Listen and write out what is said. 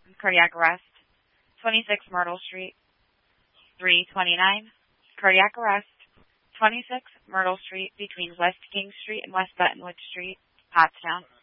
cardiac arrest. 26 Myrtle Street, 329, cardiac arrest. 26 Myrtle Street between West King Street and West Buttonwood Street, Pottstown.